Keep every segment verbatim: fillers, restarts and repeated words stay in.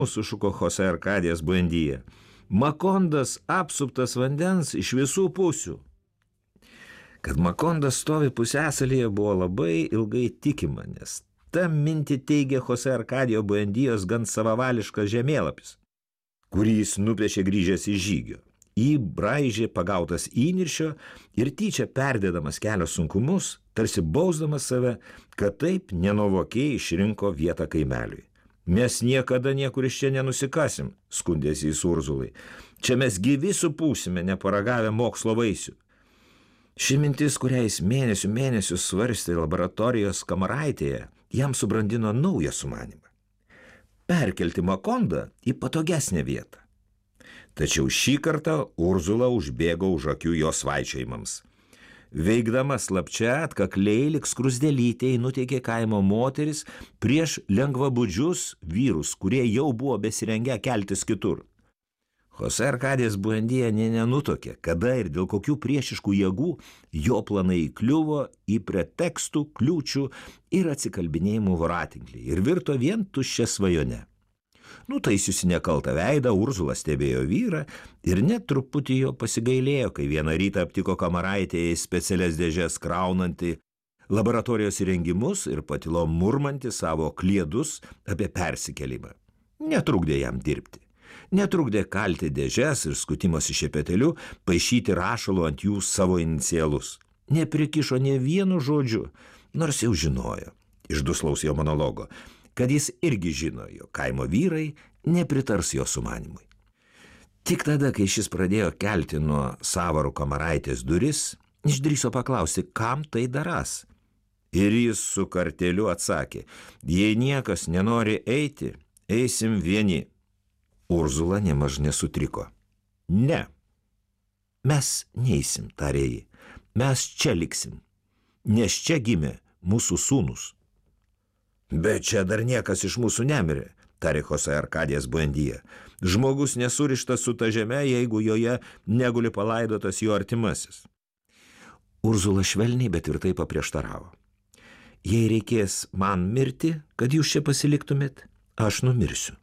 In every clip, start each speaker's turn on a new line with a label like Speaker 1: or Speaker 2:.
Speaker 1: sušuko Jose Arkadijas Buendija. Makondas apsuptas vandens iš visų pusių. Kad Makondas stovi pusiasalyje buvo labai ilgai tikima, nes ta mintį teigia Jose Arkadijo Buendijos gan savavališkas žemėlapis, kurį jis nupiešė grįžęs iš žygio. Jį braižė pagautas įniršio ir tyčia perdėdamas kelio sunkumus, tarsi bausdamas save, kad taip nenuovokiai išrinko vietą kaimeliui. Mes niekada niekur iš čia nenusikasim, skundėsi jis Urzulai. Čia mes gyvi supūsime, neparagavę mokslo vaisių. Ši mintis, kurią jis mėnesių mėnesius svarstė laboratorijos kamaraitėje, jam subrandino naują sumanimą. Perkelti Makondą į patogesnę vietą. Tačiau šį kartą Urzula užbėgo už akių jo svaičiojimams. Veikdama slapčia atkakliai lik skrusdelytei nuteikė kaimo moteris prieš lengvabudžius vyrus, kurie jau buvo besirengę keltis kitur. Jose Arkadijas Buendija nė nenutokė, kada ir dėl kokių priešiškų jėgų jo planai įkliuvo į pretekstų, kliūčių ir atsikalbinėjimų voratinklį ir virto vien tuščia svajone. Nutaisiusi nekaltą veidą, Urzula stebėjo vyrą ir net truputį jo pasigailėjo, kai vieną rytą aptiko kamaraitėje specialias dėžes kraunantį laboratorijos įrengimus ir patilo murmanti savo kliedus apie persikėlimą. Netrukdė jam dirbti. Netrukdė kalti dėžes ir skutimosi šepeteliu, paišyti rašalu ant jų savo inicialus. Neprikišo nė vienu žodžiu, nors jau žinojo, iš duslaus jo monologo, kad jis irgi žino, jo kaimo vyrai nepritars jo sumanimui. Tik tada, kai šis pradėjo kelti nuo Savarų kamaraitės duris, išdrįso paklausti, kam tai daras. Ir jis su karteliu atsakė, jei niekas nenori eiti, eisim vieni. Urzula nemaž nesutriko. Ne, mes neisim, tarė ji, mes čia liksim, nes čia gimė mūsų sūnus. Bet čia dar niekas iš mūsų nemirė, tarė Jose Arkadijas Buendija. Žmogus nesurištas su ta žeme, jeigu joje neguli palaidotas jo artimasis. Urzula švelniai, bet tvirtai paprieštaravo. Jei reikės man mirti, kad jūs čia pasiliktumėt, aš numirsiu.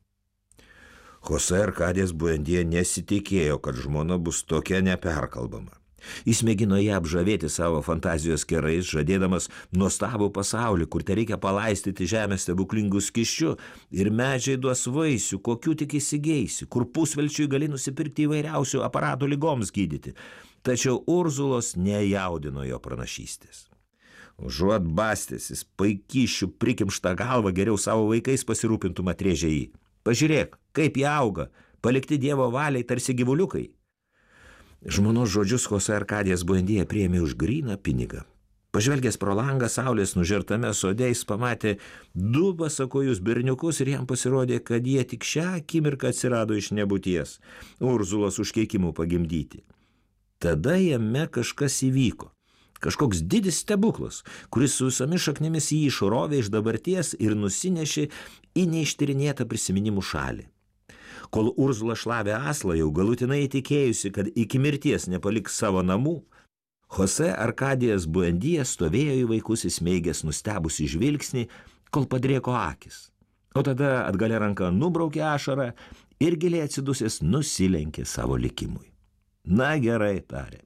Speaker 1: Jose Arkadijas Buendija nesitikėjo, kad žmona bus tokia neperkalbama. Jis mėgino ją apžavėti savo fantazijos kerais, žadėdamas nuostabų pasaulį, kur te reikia palaistyti žemę stebuklingų skysčių ir medžiai duos vaisių, kokių tik įsigeisi, kur pusvelčiui gali nusipirkti įvairiausių aparatų ligoms gydyti. Tačiau Urzulos nejaudino jo pranašystės. Užuot bastęsis, paikyšių prikimštą galvą geriau savo vaikais pasirūpintum atrėžė jį. Pažiūrėk, kaip jie auga, palikti Dievo valiai tarsi gyvuliukai. Žmonos žodžius Jose Arkadijas Buendija priėmė už gryną pinigą. Pažvelgęs pro langą saulės nužertame sode, jis pamatė du basakojus berniukus ir jam pasirodė, kad jie tik šią akimirką atsirado iš nebūties, Urzulos užkeikimų pagimdyti. Tada jame kažkas įvyko. Kažkoks didis stebuklas, kuris su visomis šaknimis jį išrovė iš dabarties ir nusinešė į neištyrinėtą prisiminimų šalį. Kol Urzula šlavė aslą, jau galutinai įtikėjusi, kad iki mirties nepaliks savo namų, Jose Arkadijas Buendija stovėjo į vaikus įsmeigęs nustebusi žvilgsnį, kol padrėko akis. O tada atgalia ranka nubraukė ašarą ir giliai atsidusęs nusilenkė savo likimui. Na gerai, tarė.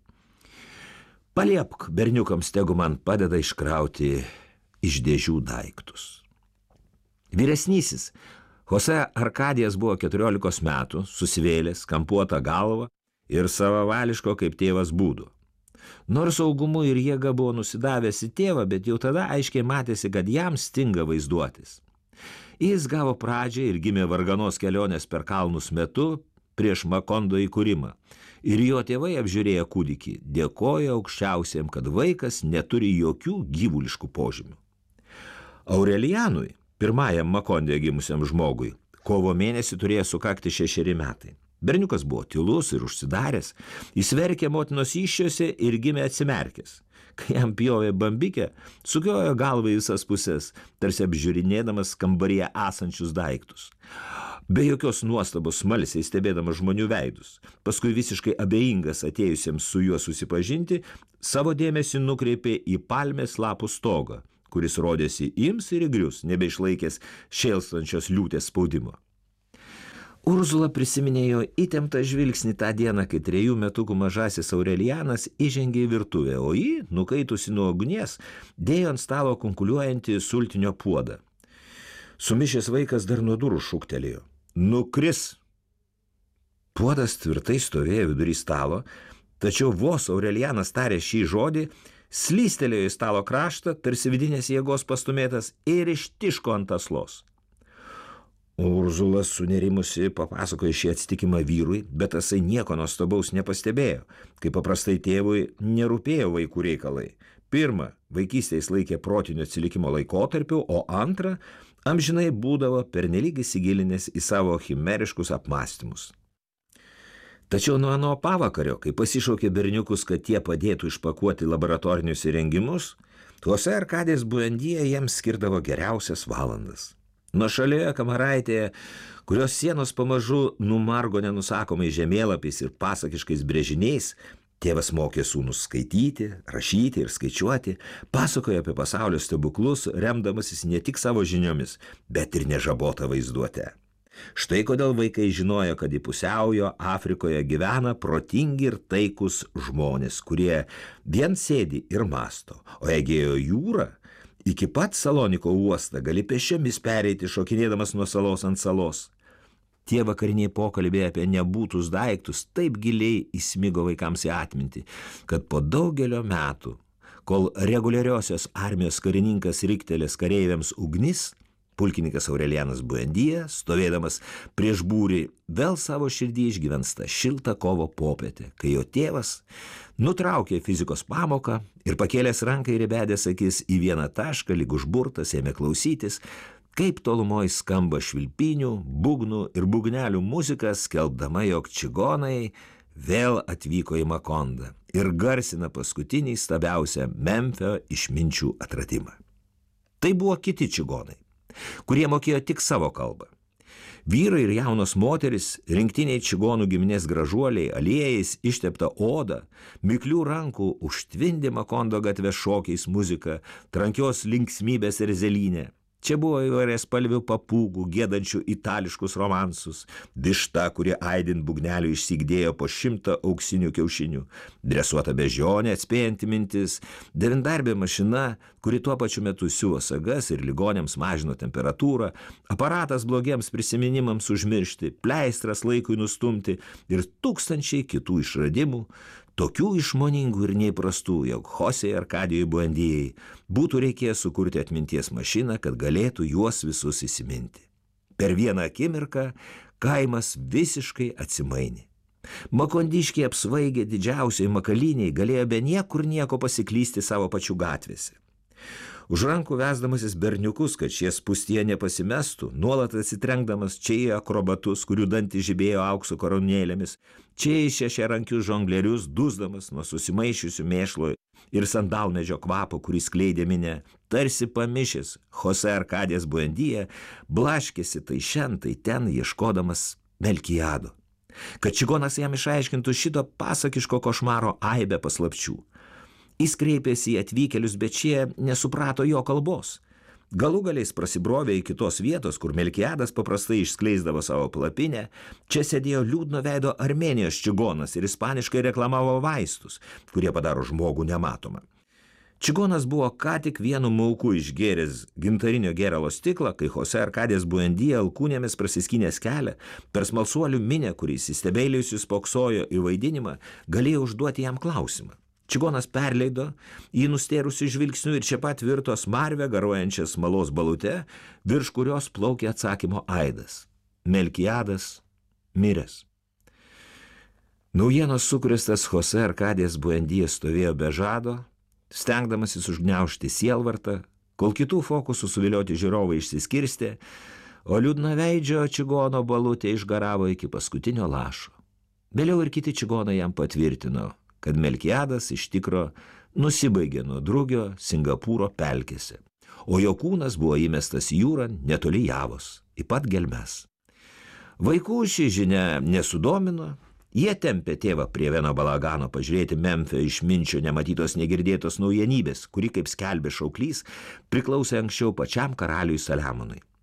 Speaker 1: Paliepk berniukams, tegu man padeda iškrauti iš dėžių daiktus. Vyresnysis, Jose Arkadijas buvo keturiolikos metų, susivėlęs, kampuota galva ir savavališko kaip tėvas būdo. Nors saugumu ir jėga buvo nusidavęs į tėvą, bet jau tada aiškiai matėsi, kad jam stinga vaizduotis. Jis gavo pradžią ir gimė varganos kelionės per kalnus metu prieš Makondo įkūrimą. Ir jo tėvai apžiūrėję kūdikį, dėkojo aukščiausiem, kad vaikas neturi jokių gyvuliškų požymių. Aurelianui, pirmajam Makonde gimusiam žmogui, kovo mėnesį turėjo sukakti šešeri metai. Berniukas buvo tylus ir užsidaręs, jis verkė motinos įsčiose ir gimė atsimerkęs. Kai jam pjovė bambikę, sukiojo galvą į visas pusės, tarsi apžiūrinėdamas kambaryje esančius daiktus. Be jokios nuostabos smalsiai stebėdamas žmonių veidus, paskui visiškai abejingas atėjusiems su juo susipažinti, savo dėmesį nukreipė į palmės lapų stogą, kuris rodėsi ims ir įgrius, nebeišlaikęs šėlstančios liūtės spaudimo. Urzula prisiminė jo įtemptą žvilgsnį tą dieną, kai trejų metukų mažasis Aurelianas įžengė į virtuvę, o jį, nukaitusi nuo ugnies, dėjo ant stalo kunkuliuojantį sultinio puodą. Sumišęs vaikas dar nuo durų šūktelėjo: "Nukris!" Puodas tvirtai stovėjo vidury stalo, tačiau vos Aurelianas tarė šį žodį, slystelėjo į stalo kraštą, tarsi vidinės jėgos pastumėtas, ir ištiško ant aslos. Urzula sunerimusi papasakojo šį atsitikimą vyrui, bet tasai nieko nuostabaus nepastebėjo, kai paprastai tėvui nerūpėjo vaikų reikalai. Pirma, vaikystėje jis laikė protinio atsilikimo laikotarpiu, o antra, amžinai būdavo pernelyg įsigilinęs į savo chimeriškus apmąstymus. Tačiau nuo ano pavakario, kai pasišaukė berniukus, kad tie padėtų išpakuoti laboratorinius įrengimus, tuose Arkadijos Buendija jiems skirdavo geriausias valandas. Nuošalioje kamaraitėje, kurios sienos pamažu numargo nenusakomai žemėlapiais ir pasakiškais brėžiniais, tėvas mokė sūnus skaityti, rašyti ir skaičiuoti, pasakojo apie pasaulio stebuklus, remdamasis ne tik savo žiniomis, bet ir nežabotą vaizduotę. Štai kodėl vaikai žinojo, kad į pusiaujo Afrikoje gyvena protingi ir taikus žmonės, kurie vien sėdi ir masto, o Egėjo jūra iki pat Saloniko uostą gali pėsčiomis pereiti, šokinėdamas nuo salos ant salos. Tie vakariniai pokalbiai apie nebūtus daiktus taip giliai įsmigo vaikams į atmintį, kad po daugelio metų, kol reguliariosios armijos karininkas riktelės kareiviams ugnis, pulkininkas Aurelianas Buendija, stovėdamas prieš būrį, vėl savo širdį išgyvens tą šiltą kovo popietę, kai jo tėvas nutraukė fizikos pamoką ir pakėlęs ranką ir įbedęs akis į vieną tašką, lyg užburtas, ėmė klausytis, kaip tolumoj skamba švilpinių, būgnų ir būgnelių muzika, skelbdama, jog čigonai vėl atvyko į Makondą ir garsina paskutinį stabiausią Memfio išminčių atradimą. Tai buvo kiti čigonai, kurie mokėjo tik savo kalbą. Vyrai ir jaunos moteris, rinktiniai čigonų giminės gražuoliai, aliejais ištepta oda, miklių rankų užtvindė Makondo gatvės šokiais muziką, trankios linksmybės ir zelinė. Čia buvo įvairias spalvių papūgų, gėdančių itališkus romansus, višta, kuri aidint būgnelių išsigdėjo po šimtą auksinių kiaušinių, dresuota bežionė atspėjanti mintis, devindarbė mašina, kuri tuo pačiu metu siuvo sagas ir ligoniams mažino temperatūrą, aparatas blogiems prisiminimams užmiršti, pleistras laikui nustumti ir tūkstančiai kitų išradimų, tokių išmoningų ir neįprastų, jog Josei Arkadijui Buendijai būtų reikėję sukurti atminties mašiną, kad galėtų juos visus įsiminti. Per vieną akimirką kaimas visiškai atsimainė. Makondiškiai apsvaigę didžiausiai makaliniai galėjo be niekur nieko pasiklysti savo pačių gatvėse. Už rankų vesdamasis berniukus, kad šie spūstyje nepasimestų, nuolat atsitrenkdamas čia į akrobatus, kurių dantys žibėjo aukso koronėlėmis, čia į šešiarankius žonglerius, dusdamas nuo susimaišiusių mėšlo ir sandalmedžio kvapo, kuris skleidė minę, tarsi pamišęs, Jose Arkadijas Buendija blaškėsi tai šen, tai ten, ieškodamas Melkiado, kad čigonas jam išaiškintų šito pasakiško košmaro aibę paslapčių. Jis kreipėsi į atvykėlius, bet šie nesuprato jo kalbos. Galų galiais prasibrovė į kitos vietos, kur Melkiadas paprastai išskleisdavo savo palapinę. Čia sėdėjo liūdno veido Armėnijos čigonas ir ispaniškai reklamavo vaistus, kurie padaro žmogų nematomą. Čigonas buvo ką tik vienu mauku išgėręs gintarinio gėralo stiklą, kai Jose Arkadijas Buendija alkūnėmis prasiskynęs kelią, per smalsuolių minę, kuris įstebeilijusius spoksojo į vaidinimą, galėjo užduoti jam klausimą. Čigonas perleido jį nustėrusių žvilgsnių ir čia pat virto smarvę garuojančią smalos balute, virš kurios plaukė atsakymo aidas. Melkiadas miręs. Naujienos sukrėstas Jose Arkadijas Buendija stovėjo be žado, stengdamasis užgniaužti sielvartą, kol kitų fokusų suvilioti žiūrovai išsiskirstė, o liūdnaveidžio čigono balutė išgaravo iki paskutinio lašo. Vėliau ir kiti čigonai jam patvirtino, kad Melkiadas iš tikro nusibaigė nuo drugio Singapūro pelkėse, o jo kūnas buvo įmestas jūran netoli Javos, į pat gelmes. Vaikų ši žinia nesudomino, jie tempė tėvą prie vieno balagano pažiūrėti Memfio išminčio nematytos negirdėtos naujienybės, kuri, kaip skelbė šauklys, priklausė anksčiau pačiam karaliui Saliamonui.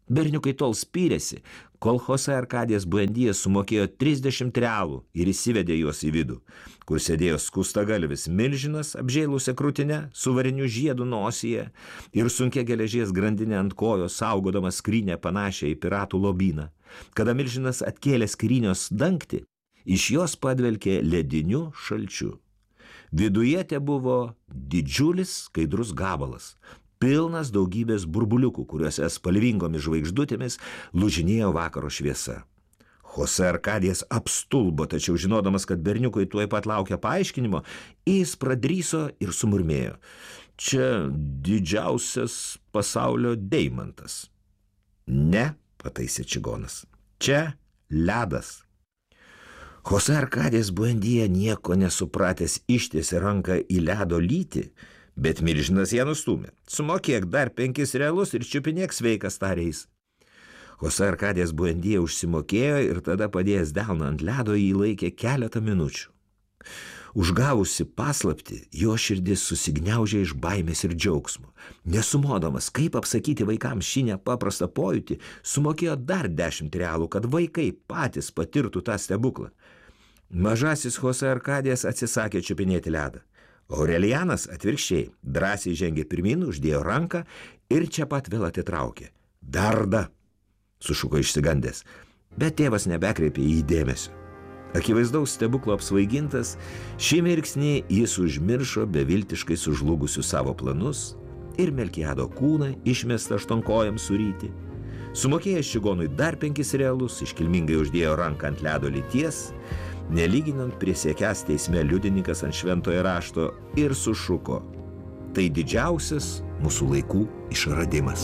Speaker 1: Berniukai tol spyrėsi, kol Chose Arkadijas Buendija sumokėjo trisdešimt realų ir įsivedė juos į vidų, kur sėdėjo skustagalvis milžinas apžėlusią krūtinę su variniu žiedu nosyje ir sunkia geležies grandinė ant kojos saugodamas skrynę panašią į piratų lobyną. Kada milžinas atkėlė skrynios dangtį, iš jos padvelkė lediniu šalčiu. Viduje te buvo didžiulis skaidrus gabalas, pilnas daugybės burbuliukų, kuriuose spalvingomis žvaigždutėmis lūžinėjo vakaro šviesa. Chose Arkadijas apstulbo, tačiau žinodamas, kad berniukai tuoj pat laukia paaiškinimo, jis pradryso ir sumurmėjo: čia didžiausias pasaulio deimantas. Ne, pataisė čigonas, čia ledas. Chose Arkadijas Buendija nieko nesupratęs ištiesė ranką į ledo lytį, bet milžinas ją nustūmė. Sumokėk dar penkis realus ir čiupinėk sveikas, tarė jis. Chose Arkadijas Buendija užsimokėjo ir tada padėjęs delną ant ledo jį laikė keletą minučių. Užgavusi paslaptį, jo širdis susigniaužė iš baimės ir džiaugsmo. Nesumodamas, kaip apsakyti vaikams šį nepaprastą pojūtį, sumokėjo dar dešimt realų, kad vaikai patys patirtų tą stebuklą. Mažasis Chose Arkadijas atsisakė čiupinėti ledą. Aurelianas atvirkščiai drąsiai žengė pirmyn, uždėjo ranką ir čia pat vėl atitraukė. Darda, sušuko išsigandęs, bet tėvas nebekreipė į jį dėmesio. Akivaizdaus stebuklo apsvaigintas, šį mirksnį jis užmiršo beviltiškai sužlugusius savo planus ir Melkiado kūną išmestą aštuonkojam suryti. Sumokėjęs čigonui dar penkis realus, iškilmingai uždėjo ranką ant ledo lyties, nelyginant prisiekęs teisme liudininkas ant šventojo rašto ir sušuko: tai didžiausias mūsų laikų išradimas.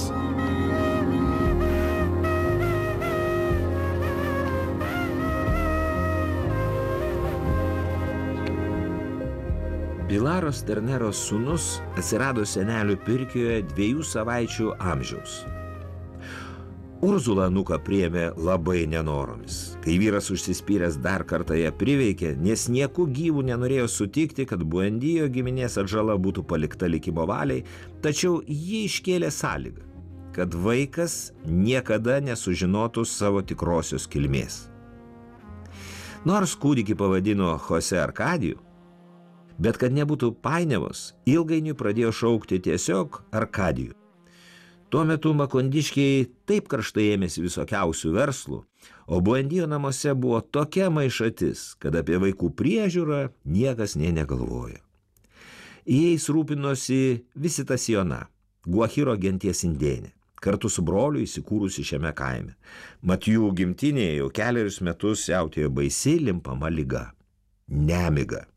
Speaker 1: Pilaros Terneros sūnus atsirado senelių pirkioje dviejų savaičių amžiaus. Urzula anūką priėmė labai nenoromis. Kai vyras užsispyręs dar kartą ją priveikė, nes nieku gyvų nenorėjo sutikti, kad Buendijo giminės atžala būtų palikta likimo valiai, tačiau ji iškėlė sąlygą, kad vaikas niekada nesužinotų savo tikrosios kilmės. Nors kūdikį pavadino Chose Arkadiju, bet kad nebūtų painiavos, ilgainiui pradėjo šaukti tiesiog Arkadiju. Tuo metu makondiškiai taip karštai ėmėsi visokiausių verslų, o Buendijo namuose buvo tokia maišatis, kad apie vaikų priežiūrą niekas nė negalvojo. Jais rūpinosi Visitasjona, Guahiro genties indėnė, kartu su broliu įsikūrusi šiame kaime. Mat jų gimtinėje jau kelerius metus siautėjo baisi limpama liga – nemiga.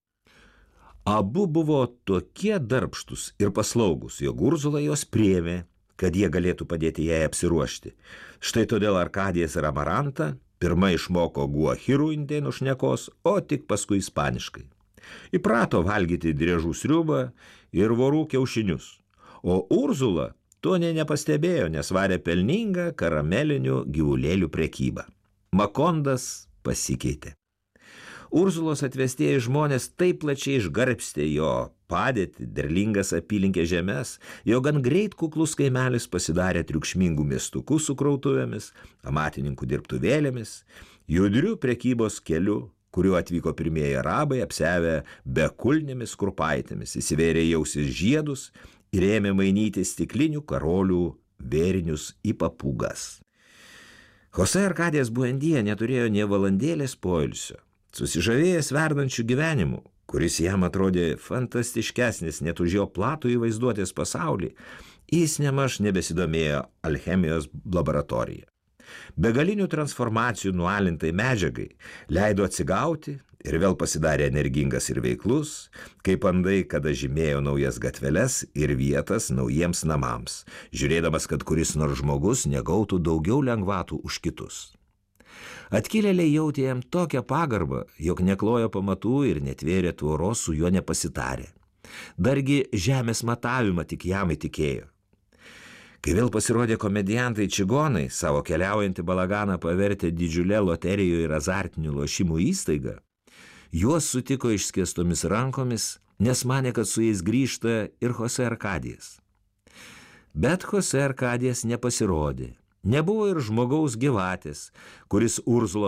Speaker 1: Abu buvo tokie darbštus ir paslaugus, jog Urzula jos priėmė, kad jie galėtų padėti jai apsiruošti. Štai todėl Arkadijas ir Amaranta pirmai išmoko guahirų indėnų šnekos, o tik paskui ispaniškai. Įprato valgyti driežų sriubą ir vorų kiaušinius, o Urzula to nė nepastebėjo, nes varė pelningą karamelinių gyvulėlių prekybą. Makondas pasikeitė. Urzulos atvestieji žmonės taip plačiai išgarbstė jo padėtį, derlingas apylinkės žemės, jo gan greit kuklus kaimelis pasidarė triukšmingų miestukų su krautuvėmis, amatininkų dirbtuvėlėmis, judrių prekybos keliu, kuriuo atvyko pirmieji arabai, apsiavę bekulnėmis kurpaitėmis, įsivėrė jausis žiedus ir ėmė mainyti stiklinių karolių vėrinius į papūgas. Chose Arkadijas Buendija neturėjo nė valandėlės poilsio. Susižavėjęs verdančių gyvenimu, kuris jam atrodė fantastiškesnis net už jo platų įvaizduotės pasaulį, jis nemaž nebesidomėjo alchemijos laboratorija. Begalinių transformacijų nualintai medžiagai leido atsigauti ir vėl pasidarė energingas ir veiklus, kaip andai, kada žymėjo naujas gatveles ir vietas naujiems namams, žiūrėdamas, kad kuris nors žmogus negautų daugiau lengvatų už kitus. Atkilėliai jautė jam tokią pagarbą, jog neklojo pamatų ir netvėrė tvoros su juo nepasitarė. Dargi žemės matavimą tik jam įtikėjo. Kai vėl pasirodė komediantai čigonai, savo keliaujantį balaganą pavertė didžiulę loterijų ir azartinių lošimų įstaigą, juos sutiko išskėstomis rankomis, nes manė, kad su jais grįžta ir Chose Arkadijas. Bet Chose Arkadijas nepasirodė, Nebuvo ir žmogaus gyvatės, kuris Urzulo